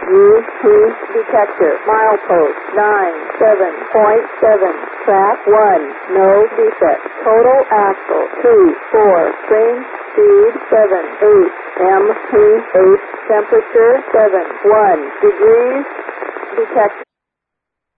UP detector. Milepost 97.7. Track 1. No defect. Total axle 2, 4. Range speed 7, 8. MPH temperature 7, 1 degrees. Detector.